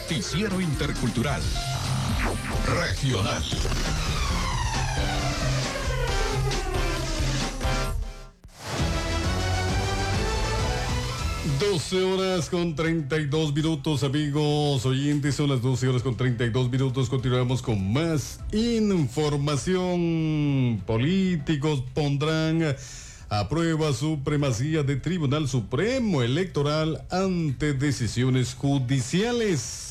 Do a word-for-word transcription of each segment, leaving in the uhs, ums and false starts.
Noticiero Intercultural Regional. doce horas con treinta y dos minutos, amigos oyentes, son las doce horas con treinta y dos minutos. Continuamos con más información. Políticos pondrán a prueba supremacía de Tribunal Supremo Electoral ante decisiones judiciales.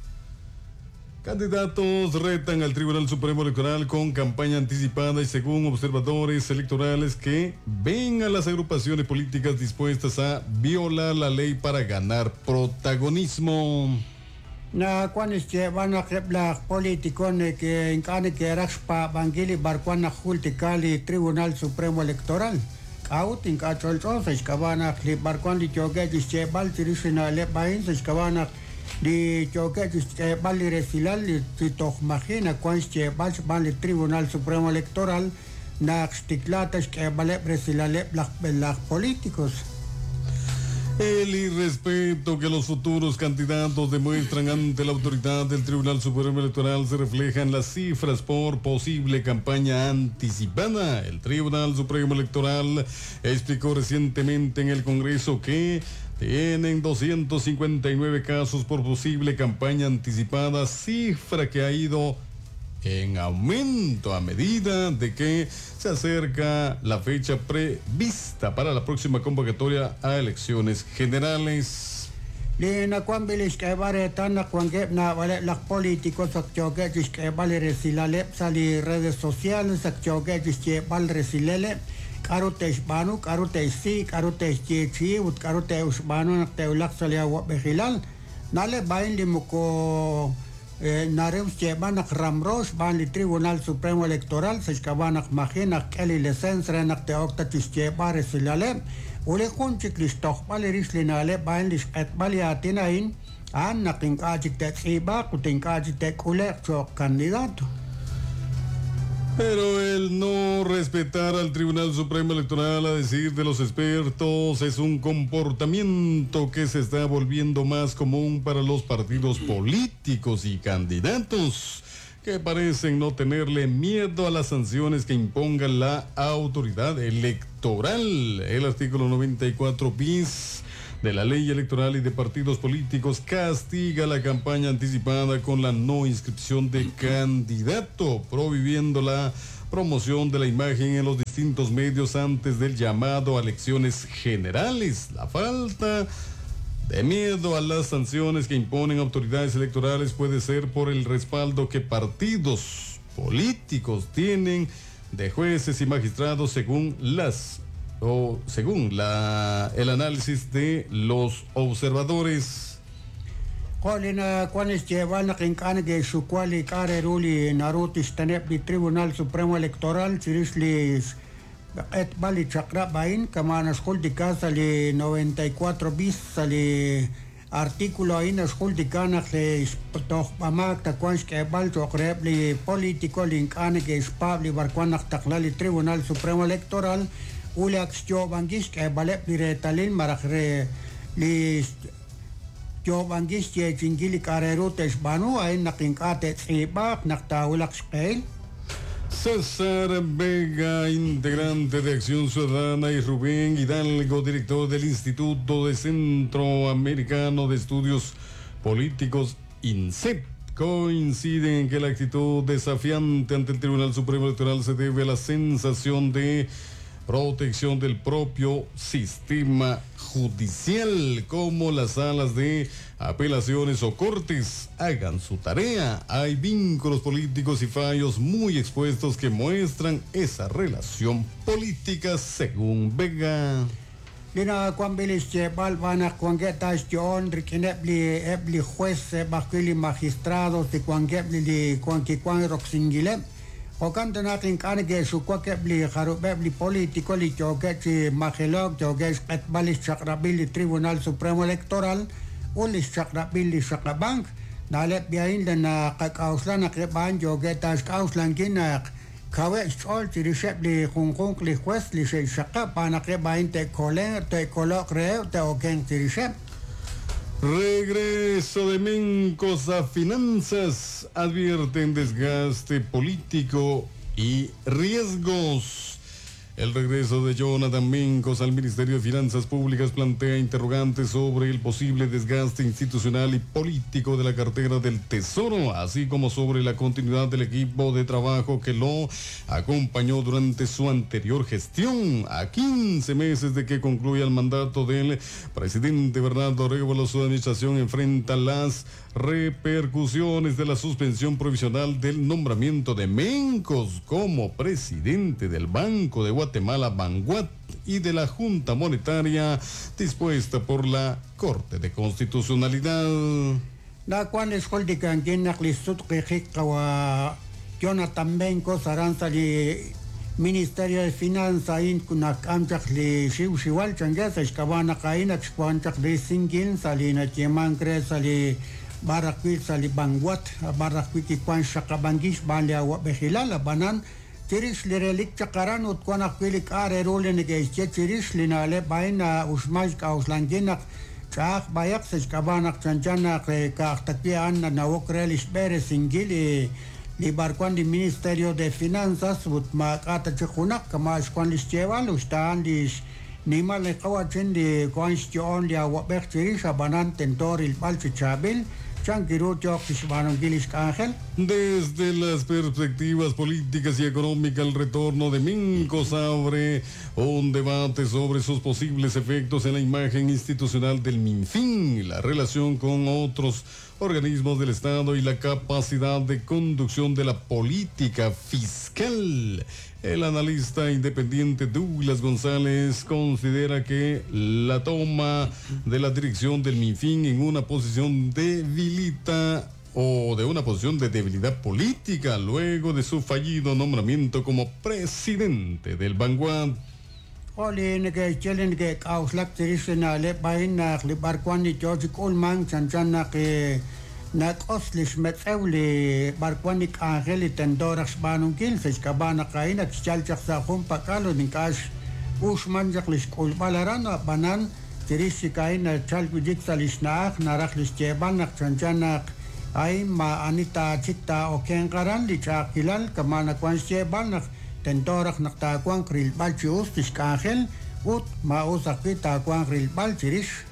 Candidatos retan al Tribunal Supremo Electoral con campaña anticipada y según observadores electorales que ven a las agrupaciones políticas dispuestas a violar la ley para ganar protagonismo. Na cuando se van a hablar políticos que en cada que raspa Bangili Barcuana Julticali Tribunal Supremo Electoral. Out in Cachol se escabana Barcuan de Choque y se baltirishina le bain se escabana di Choque y se baliresilar y toch magina cuando se bals van el Tribunal Supremo Electoral na sticlatas que vale bresilale las políticos. El irrespeto que los futuros candidatos demuestran ante la autoridad del Tribunal Supremo Electoral se refleja en las cifras por posible campaña anticipada. El Tribunal Supremo Electoral explicó recientemente en el Congreso que tienen doscientos cincuenta y nueve casos por posible campaña anticipada, cifra que ha ido en aumento a medida de que se acerca la fecha prevista para la próxima convocatoria a elecciones generales. Lina cuambilis que vale tan cuangue na vale los políticos acchoque que vale resilale sali redes sociales acchoque que vale resilele carotes banu carotes si carotes chichi ut carotes banu na teulak salia wa behilal nale bain limuko Nareus que van a Ramros, van al Tribunal Supremo Electoral, se escaban a Magina, que el licencia en acte octatis que va a recibirle, o le conche Cristo, valeris linale, van lis et valiatinain, an na tincajik te tsiba, tincajik te culecto candidato. Pero el no respetar al Tribunal Supremo Electoral, a decir de los expertos, es un comportamiento que se está volviendo más común para los partidos políticos y candidatos, que parecen no tenerle miedo a las sanciones que imponga la autoridad electoral. El artículo noventa y cuatro bis de la Ley Electoral y de Partidos Políticos castiga la campaña anticipada con la no inscripción de candidato, prohibiendo la promoción de la imagen en los distintos medios antes del llamado a elecciones generales. La falta de miedo a las sanciones que imponen autoridades electorales puede ser por el respaldo que partidos políticos tienen de jueces y magistrados según las o según la el análisis de los observadores. Colina cuanes llevan a quincana que su cuali care ruli narutis tenep di Tribunal Supremo Electoral sirislis et bali chakra bain kamanas huldi casa li noventa y cuatro bis sali artículo ahí nas huldi kana que toch pamak ta cuans que bal chokreb li político lincana que es pabli barcuana taklali Tribunal Supremo Electoral Ulax jo bangis ke balep diretalin marakre li jo bangis ye jingili karerotes banu ay nakinkate tsibak nakta ulax pel. César Vega, integrante de Acción Ciudadana, y Rubén Hidalgo, director del Instituto de Centroamericano de Estudios Políticos, INCEP, coinciden en que la actitud desafiante ante el Tribunal Supremo Electoral se debe a la sensación de protección del propio sistema judicial, como las salas de apelaciones o cortes hagan su tarea. Hay vínculos políticos y fallos muy expuestos que muestran esa relación política, según Vega. Lina cuambilis che balvana cuangetas John rikinebli ebli juez bakili magistrados de cuangebli li cuanqui cuan roxingile o canto natin kan que su cuangebli jarubebli político li choque chi magelog choque et balis chakrabili Tribunal Supremo Electoral o lis chakrabili chakabank dale biain na kakauslan ke ban choque tas kauslan kinak Kawe all tirishep li kungkung li juez li se shaka para que va inte coler te colo creo te oken tirishep. Regreso de Mencos a finanzas, advierten desgaste político y riesgos. El regreso de Jonathan Mencos al Ministerio de Finanzas Públicas plantea interrogantes sobre el posible desgaste institucional y político de la cartera del Tesoro, así como sobre la continuidad del equipo de trabajo que lo acompañó durante su anterior gestión. A quince meses de que concluya el mandato del presidente Bernardo Arévalo, su administración enfrenta las repercusiones de la suspensión provisional del nombramiento de Mencos como presidente del Banco de Guatemala, Banguat, y de la Junta Monetaria dispuesta por la Corte de Constitucionalidad. La cual es holdikan ginak lisut kawa Jonathan Mencos aranzali Ministerio de Finanzas in kunak amchak li shiw shiwal changas iskabana kainak kwanchak li singin salina cheman sali barakwil sali Banguat barakwiki kwan shakabangish balia wa behilala banan Tirish li relik chakaran ut kwanak pilik are role negeiche tirish li nale baina usmaj ka uslanginak chak bayak se kabanak chanchana ke ka takian na wokrelish bere singili li barkwan di Ministerio de Finanzas ut ma kata chikunak kama skwan lis cheval ustan lis nima le kawachin di konstitution li awabek tirish abanan tentoril balchi chabil. Desde las perspectivas políticas y económicas, el retorno de Mencos abre un debate sobre sus posibles efectos en la imagen institucional del MinFin, la relación con otros organismos del Estado y la capacidad de conducción de la política fiscal. El analista independiente Douglas González considera que la toma de la dirección del MinFin en una posición debilita o de una posición de debilidad política luego de su fallido nombramiento como presidente del Banguat. Olin que chelen que kauslak tirisnale baina libarkwani George Coleman chanchana que Nakoslis met evli barkwanik angeli tendorax banungil ses kabana kaina chalchak sa humpa kalo ninkash usmanjaklis kulbalarana banan tirisi kaina chalkujik salisnaak naraklis chebanak chanchanak ay ma anita chita okengaran li chakilal kamana kwan chebanak tendorak naktakwang kril balchius tiskangel ut ma usakita kwang kril balchirish.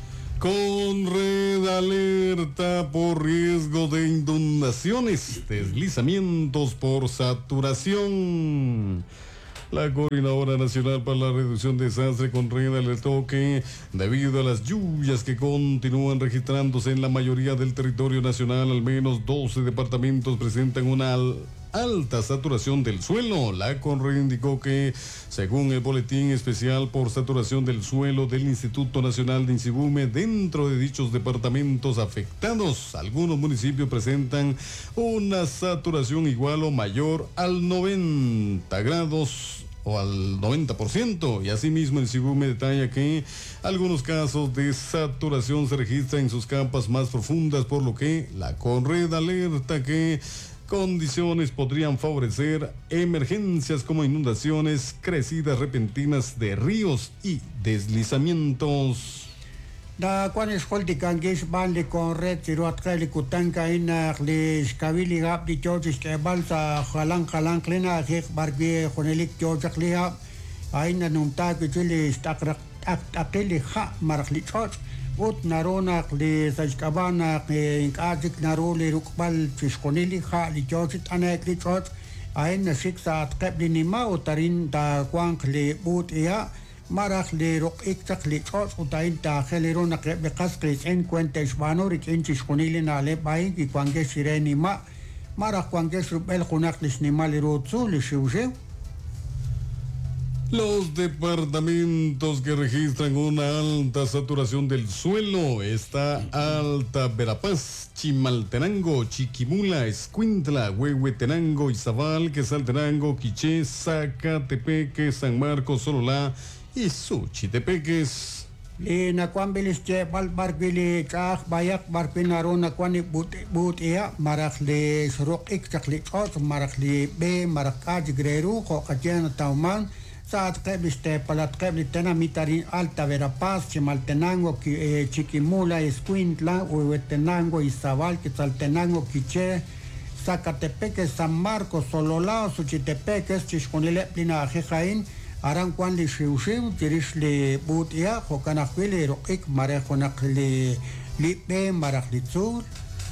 Conred alerta por riesgo de inundaciones, deslizamientos por saturación. La Coordinadora Nacional para la Reducción de Desastres, Conred, alertó que debido a las lluvias que continúan registrándose en la mayoría del territorio nacional, al menos doce departamentos presentan una alta saturación del suelo. La Conred indicó que, según el boletín especial por saturación del suelo del Instituto Nacional de Insibume, dentro de dichos departamentos afectados, algunos municipios presentan una saturación igual o mayor al noventa grados o al noventa por ciento, y asimismo el Insibume detalla que algunos casos de saturación se registran en sus capas más profundas, por lo que la Conred alerta que condiciones podrían favorecer emergencias como inundaciones, crecidas repentinas de ríos y deslizamientos. Da cuanes holdikangish bali Conred tiruat kali kutanka ina lis kavili gap di George ke balsa halang halang klina hek barbi khonelik George kliha aina numta kutili stakrak akili ha marakli George ut narona li sajkabana inkajik naroli rukbal fiskonili ha li George anak li George aina siksa tkabli nima utarin da kwang li but ia marach li rok iktak li George utain ta khelirona ke bekas kris en cuenta isbano rik en fiskonili na le bai ki kwange sireni ma marach kwange rubel kunak lis nima li rotsu li shiuje. Los departamentos que registran una alta saturación del suelo está Alta Verapaz, Chimaltenango, Chiquimula, Escuintla, Huehuetenango, Izabal, Quesaltenango, Quiché, Zacatepeque, San Marcos, Sololá y Suchitepeques. Lina kwambilis che balbarbili chak bayak barpinarona kwani butia marakli suruk ik chakli chot marakli be marakaj greru ko kajena tauman saat qebliste palat qeblitena mitarin Alta Verapaz, Chimaltenango, Chiquimula, Escuintla, Huehuetenango, Izabal, Quetzaltenango, Quiché, Zacatepeque, San Marcos, Sololao, Suchitepeques, Chisconile, Plina, Ajejain, Arancuan li Xiuxiu, Tirish li Butia, Jocanahuili, Roik, Marejonac li Lipe, Marajlitzur.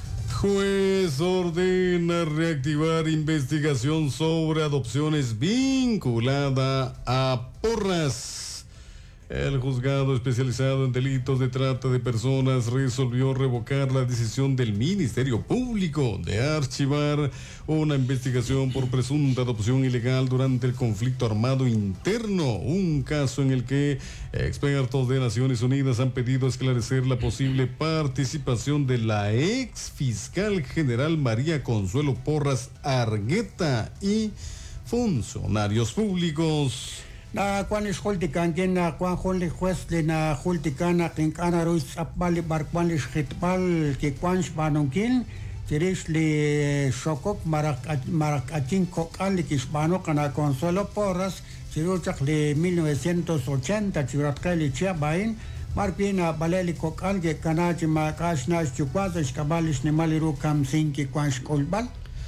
Juez ordena reactivar investigación sobre adopciones vinculada a porras. El juzgado especializado en delitos de trata de personas resolvió revocar la decisión del Ministerio Público de archivar una investigación por presunta adopción ilegal durante el conflicto armado interno, un caso en el que expertos de Naciones Unidas han pedido esclarecer la posible participación de la ex fiscal general María Consuelo Porras Argueta y funcionarios públicos. Na kwan is hultikan kin na kwan hulti juez le na hultikan na kinkana ruiz apali barkwan is hitbal ki kwan spanongkin tiris li shokok marak marak atin kokal ki spano kana Consuelo Porras siruchak li mil novecientos ochenta chiratka li chiabain marpina baleli kokal ke kana chima kashnas chukwaza iskabalis ni maliru kam sinki kwan skolbal.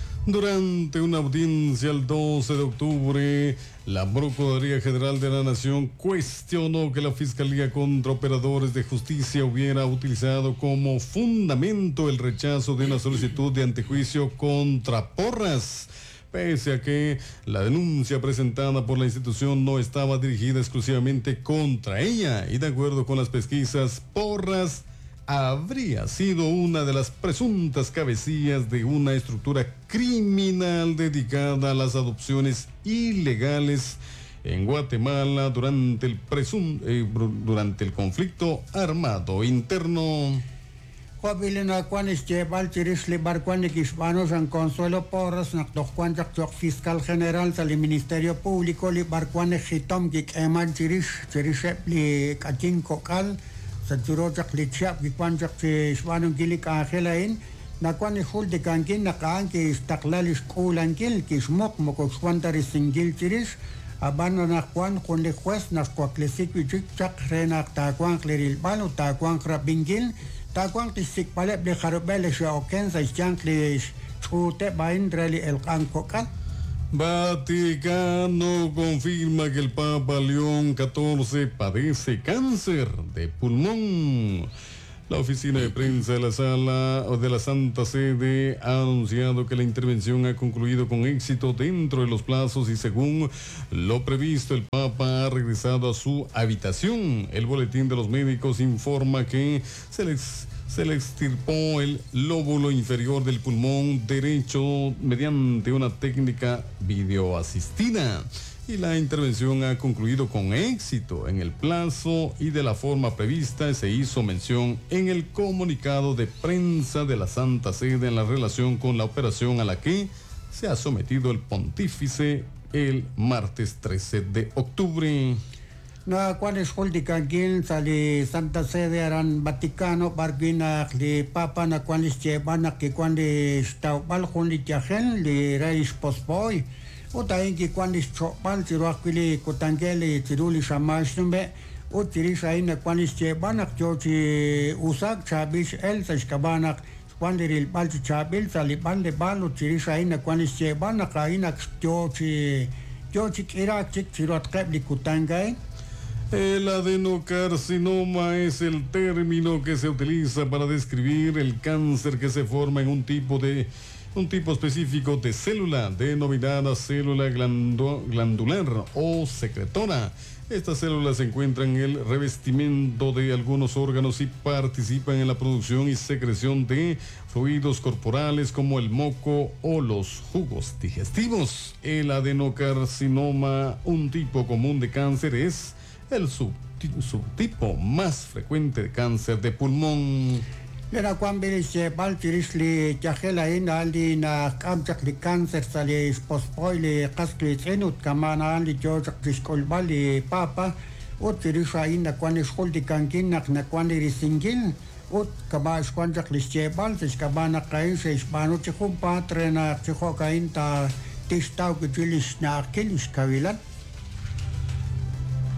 Durante una audiencia el doce de octubre, la Procuraduría General de la Nación cuestionó que la Fiscalía contra Operadores de Justicia hubiera utilizado como fundamento el rechazo de una solicitud de antejuicio contra Porras, pese a que la denuncia presentada por la institución no estaba dirigida exclusivamente contra ella y de acuerdo con las pesquisas, Porras habría sido una de las presuntas cabecillas de una estructura criminal dedicada a las adopciones ilegales en Guatemala durante el presum, eh, durante el conflicto armado interno. Juabilena cuanes lleval tiris libar cuanes hispanos en Consuelo Porras naktok cuantak tok fiscal general del Ministerio Público libar cuanes hitom gik eman tiris tiris li katin kokal sa turojak lichap gikwanjak si Isbanong Gilik Angelain na kwan ihul de kankin na kaan ki istaklalis kulangil ki smok mokokswantari singil tiris abano na kwan kundi juez na kwaklesik wichik chak renak ta kwan kleril balo ta kwan krabingil ta kwan tisik palep de harubele siya oken sa isyanklis chute bain reli el kankokal. Vaticano confirma que el Papa León catorce padece cáncer de pulmón. La oficina de prensa de la sala de la Santa Sede ha anunciado que la intervención ha concluido con éxito dentro de los plazos y según lo previsto, el Papa ha regresado a su habitación. El boletín de los médicos informa que se les Se le extirpó el lóbulo inferior del pulmón derecho mediante una técnica videoasistida y la intervención ha concluido con éxito en el plazo y de la forma prevista. Se hizo mención en el comunicado de prensa de la Santa Sede en la relación con la operación a la que se ha sometido el pontífice el martes trece de octubre. Na cuales huldikan gil sali Santa Sede aran Vaticano bargina li Papa na cuales llevan que cuando está bal hundi tiajen li reis posboy o taen que cuando chopal tiruakili kotangeli tiruli shamashtumbe o tiris ahí na cuales llevan a chochi usak chabis el sashkabana cuando el bal chabil sali bal de bal o tiris ahí na cuales llevan a kaina chochi chochi kira chik tiruat kabli kutangay. El adenocarcinoma es el término que se utiliza para describir el cáncer que se forma en un tipo de un tipo específico de célula denominada célula glandu- glandular o secretora. Estas células se encuentran en el revestimiento de algunos órganos y participan en la producción y secreción de fluidos corporales como el moco o los jugos digestivos. El adenocarcinoma, un tipo común de cáncer, es el subtipo más frecuente de cáncer de pulmón. Lena kwan bilis bal tiris li jahela ina ali na kamchak li cáncer sali pospoy li kaskli tsenut kamana ali jojak diskolbal li Papa ut tiris ina kwan iskol di kankin nak na kwan li risingil ut kaba iskwanjak li bal tis kabana kain se ispano chikum patre na chiko kain ta tistaw kichilis na akilis kawilan.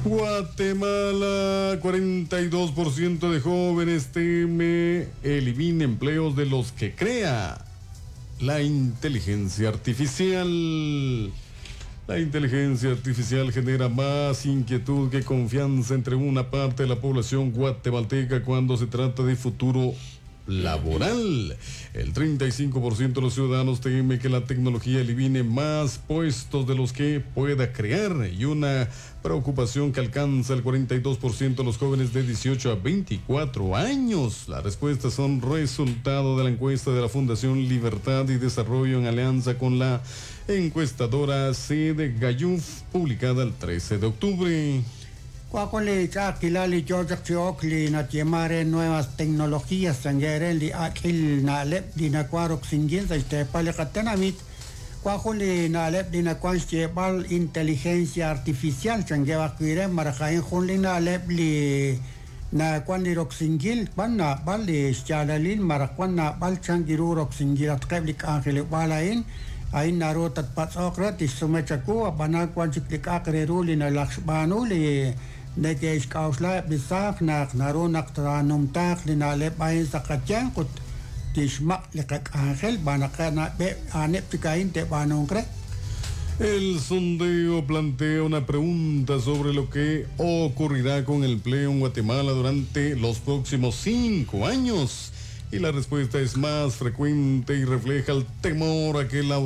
Guatemala, cuarenta y dos por ciento de jóvenes teme elimine empleos de los que crea la inteligencia artificial. La inteligencia artificial genera más inquietud que confianza entre una parte de la población guatemalteca cuando se trata de futuro laboral. El treinta y cinco por ciento de los ciudadanos teme que la tecnología elimine más puestos de los que pueda crear, y una preocupación que alcanza el cuarenta y dos por ciento de los jóvenes de dieciocho a veinticuatro años. Las respuestas son resultado de la encuesta de la Fundación Libertad y Desarrollo en alianza con la encuestadora C de Gayuf, publicada el trece de octubre. Cuacole Chakilali Georgia na llamare nuevas tecnologías sangeren li akil na lep di na kwarok singin sa este palekatanamit. Cuacole na lep di na kwanche bal inteligencia artificial sangewa kire marakain hunli na lep li na kwan li rok singil kwan na bal li syalalin marakwan na bal changiru rok singil at keblik angkili walain. Ain narot at patsokrat isumechaku abana kwan chiklik akreru li na laksbanu li Negesh kausla bisak nak narunak tranum tak linalep ayin sa katyang kut tishmak lekak angel banakana be anep tikain te banongkre. El sondeo plantea una pregunta sobre lo que ocurrirá con el empleo en Guatemala durante los próximos cinco años. Y la respuesta es más frecuente y refleja el temor a que la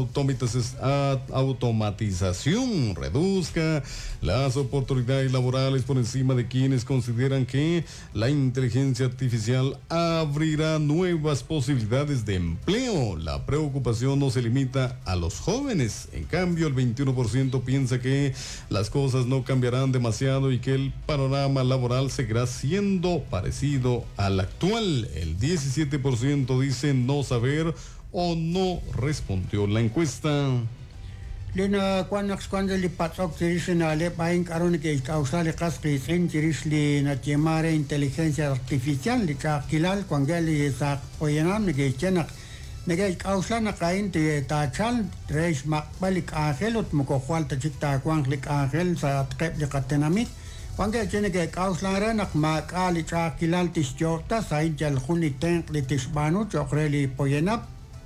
automatización reduzca las oportunidades laborales por encima de quienes consideran que la inteligencia artificial abrirá nuevas posibilidades de empleo. La preocupación no se limita a los jóvenes. En cambio, el veintiuno por ciento piensa que las cosas no cambiarán demasiado y que el panorama laboral seguirá siendo parecido al actual. El diecisiete por ciento dice no saber o no respondió la encuesta. Lina kwanax kwanda li patsok tiris na le paing karon ke kausale kaskris en tiris li na temare inteligencia artificial li ka kilal kwangeli sa oyenam ke chenak nege kausla na kain te ta chal tres mak balik agelot mo ko kwalta chikta kwanglik agel sa trep li katenamit kwangel chene ke kausla ranak mak ali cha kilal tis jorta sa injal khuni tank li tisbanu chokreli poyenap.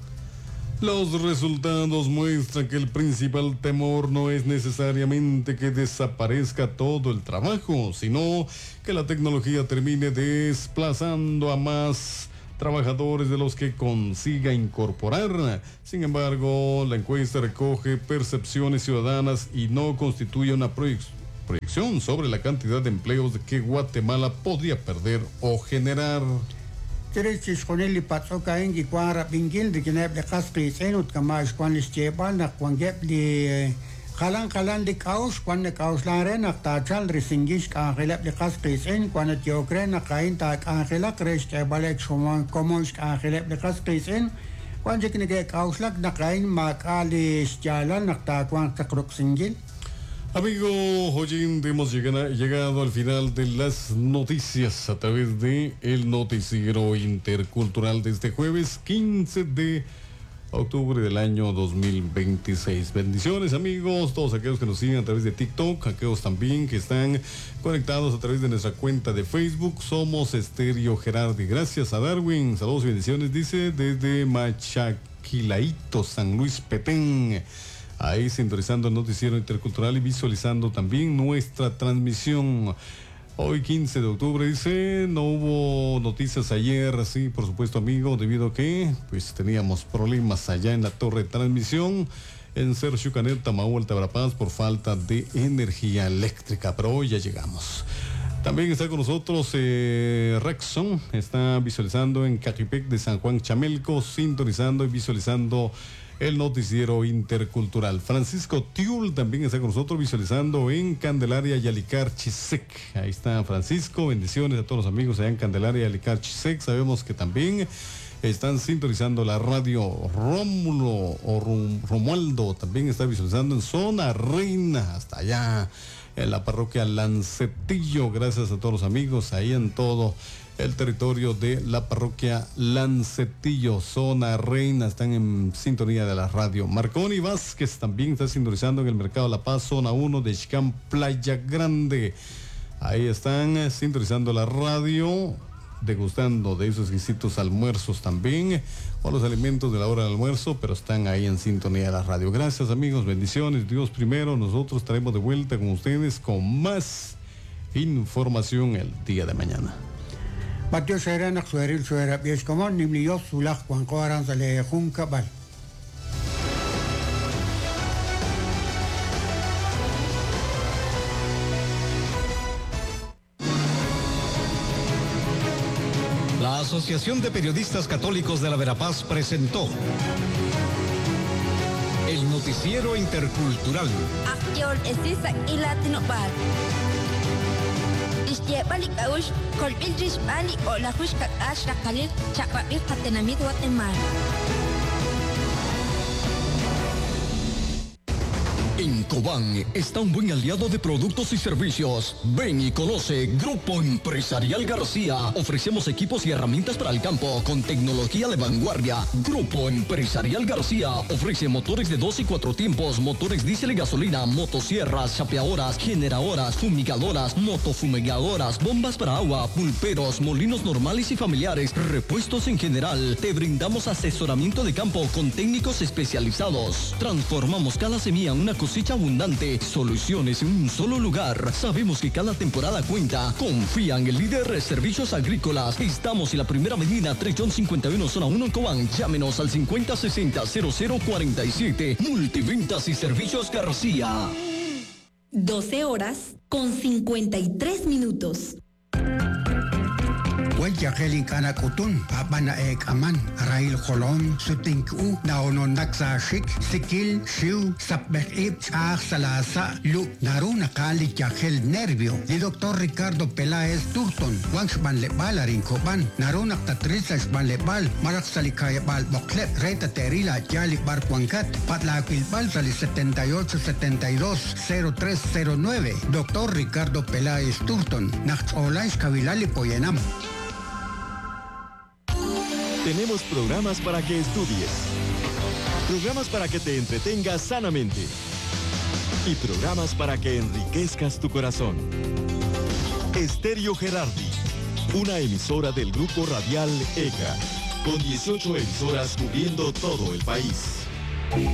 Los resultados muestran que el principal temor no es necesariamente que desaparezca todo el trabajo, sino que la tecnología termine desplazando a más trabajadores de los que consiga incorporar. Sin embargo, la encuesta recoge percepciones ciudadanas y no constituye una proyección sobre la cantidad de empleos que Guatemala podría perder o generar. Terus koneli patsoka ingi kwara bingil di kinep de kaspris enut kamash kwan listiebal na kwan gep di kalang kalang di kaus kwan ne kaus lare na tachal risingish ka angelep di kaspris en kwan at yokre na kain ta angela kresh ke balek shumon komonsh ka angelep di kaspris en kwan jek ne ke kaus lak na kain makali stialan na ta kwan takrok singil. Amigo oyente, hemos llegado, llegado al final de las noticias a través de el noticiero intercultural de este jueves quince de octubre del año dos mil veintiséis. Bendiciones, amigos, todos aquellos que nos siguen a través de TikTok, aquellos también que están conectados a través de nuestra cuenta de Facebook. Somos Estéreo Gerardi. Gracias a Darwin. Saludos y bendiciones, dice, desde Machaquilaito, San Luis Petén. Ahí sintonizando el noticiero intercultural y visualizando también nuestra transmisión. Hoy quince de octubre, dice, no hubo noticias ayer, sí, por supuesto, amigo, debido a que pues teníamos problemas allá en la torre de transmisión en Sergio Canet, Tamahual, Tabrapaz, por falta de energía eléctrica, pero hoy ya llegamos. También está con nosotros eh, Rexon, está visualizando en Cajipec de San Juan Chamelco, sintonizando y visualizando el noticiero intercultural. Francisco Tiul también está con nosotros visualizando en Candelaria y Alicar Chisec. Ahí está Francisco, bendiciones a todos los amigos allá en Candelaria y Alicar Chisec. Sabemos que también están sintonizando la radio Rómulo o Rom, Romualdo, también está visualizando en Zona Reina, hasta allá en la parroquia Lancetillo. Gracias a todos los amigos ahí en todo el territorio de la parroquia Lancetillo, Zona Reina, están en sintonía de la radio. Marconi Vázquez también está sintonizando en el Mercado La Paz, Zona uno de Xicán, Playa Grande. Ahí están eh, sintonizando la radio, degustando de esos exquisitos almuerzos también, o los alimentos de la hora del almuerzo, pero están ahí en sintonía de la radio. Gracias, amigos, bendiciones, Dios primero. Nosotros estaremos de vuelta con ustedes con más información el día de mañana. Patio Serena, Sueril, Suera, Pies Comón, Nimlio, Sulaj, Juan Coaran, Sale, Junca, Val. La Asociación de Periodistas Católicos de la Verapaz presentó el Noticiero Intercultural. Acción Estisak y Latino Bar. Istie balik aus, kol bildris bali o la huska ash la kalir, chakbabir katenamid Guatemala. En Cobán está un buen aliado de productos y servicios. Ven y conoce Grupo Empresarial García. Ofrecemos equipos y herramientas para el campo con tecnología de vanguardia. Grupo Empresarial García ofrece motores de dos y cuatro tiempos, motores diésel y gasolina, motosierras, chapeadoras, generadoras, fumigadoras, motofumigadoras, bombas para agua, pulperos, molinos normales y familiares, repuestos en general. Te brindamos asesoramiento de campo con técnicos especializados. Transformamos cada semilla en una cosecha abundante, soluciones en un solo lugar. Sabemos que cada temporada cuenta. Confía en el líder de servicios agrícolas. Estamos en la primera avenida tres cincuenta y uno, zona uno en Cobán. Llámenos al cincuenta sesenta cero cero cuarenta y siete. Multiventas y Servicios García. doce horas con cincuenta y tres minutos. Huella Helin Kana Kutun, Abana Ek Aman, Rail Holon, Sutinku, Naonon Naksa Shik, Sikil, Shiu, Sapbek Ip, Ah Salasa, Lu, Naruna Kali Yahel Nervio, di doctor Ricardo Peláez Turton, Wangsman Lebal Arincoban, Naruna Tatrisa Shman Lebal, Marak Salikaya Bal Boklet, Reta Terila, Yali Barquancat, Patla Quilbal Sali setenta y ocho setenta y dos cero tres cero nueve, doctor Ricardo Peláez Turton, Nach Olais Kavilali Poyenam. Tenemos programas para que estudies, programas para que te entretengas sanamente y programas para que enriquezcas tu corazón. Estéreo Gerardi, una emisora del Grupo Radial E C A, con dieciocho emisoras cubriendo todo el país.